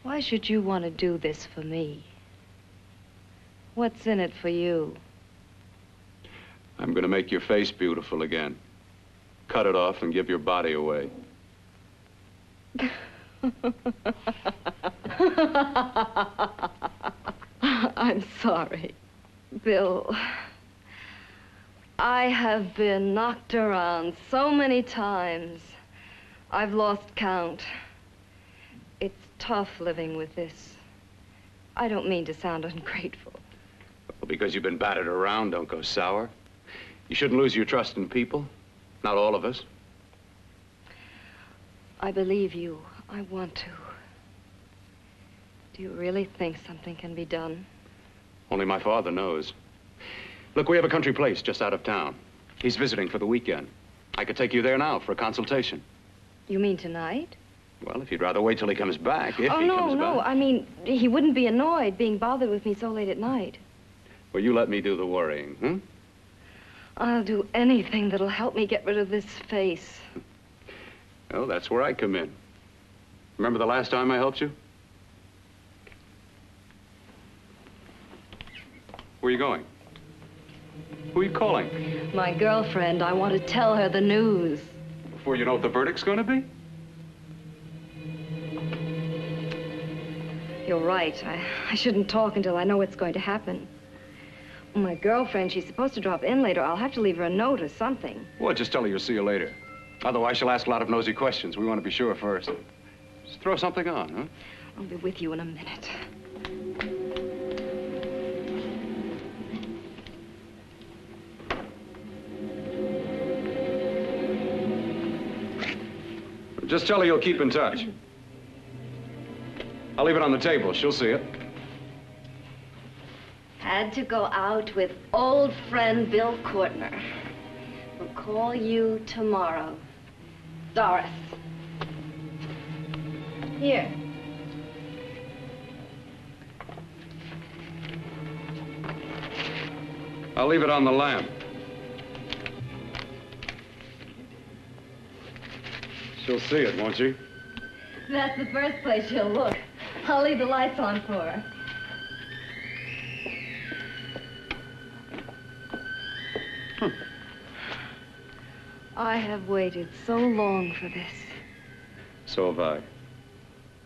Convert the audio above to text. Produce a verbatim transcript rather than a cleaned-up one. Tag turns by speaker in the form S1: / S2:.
S1: Why should you want to do this for me? What's in it for you?
S2: I'm gonna make your face beautiful again. Cut it off and give your body away.
S1: I'm sorry, Bill. I have been knocked around so many times. I've lost count. It's tough living with this. I don't mean to sound ungrateful.
S2: Well, because you've been battered around, don't go sour. You shouldn't lose your trust in people. Not all of us.
S1: I believe you. I want to. Do you really think something can be done?
S2: Only my father knows. Look, we have a country place just out of town. He's visiting for the weekend. I could take you there now for a consultation.
S1: You mean tonight?
S2: Well, if you'd rather wait till he comes back, if
S1: oh,
S2: he
S1: no,
S2: comes
S1: no.
S2: back.
S1: Oh, no, I mean, he wouldn't be annoyed being bothered with me so late at night.
S2: Well, you let me do the worrying, hmm?
S1: I'll do anything that'll help me get rid of this face.
S2: Well, that's where I come in. Remember the last time I helped you? Where are you going? Who are you calling?
S1: My girlfriend. I want to tell her the news.
S2: Before you know what the verdict's going to be?
S1: You're right. I, I shouldn't talk until I know what's going to happen. My girlfriend, she's supposed to drop in later. I'll have to leave her a note or something.
S2: Well, just tell her you'll see you later. Otherwise, she'll ask a lot of nosy questions. We want to be sure first. Just throw something on, huh?
S1: I'll be with you in a minute.
S2: Just tell her you'll keep in touch. I'll leave it on the table. She'll see it.
S1: Had to go out with old friend Bill Courtner. We'll call you tomorrow. Doris. Here.
S2: I'll leave it on the lamp. She'll see it, won't she?
S1: That's the first place she'll look. I'll leave the lights on for her.
S2: Hmm.
S1: I have waited so long for this.
S2: So have I.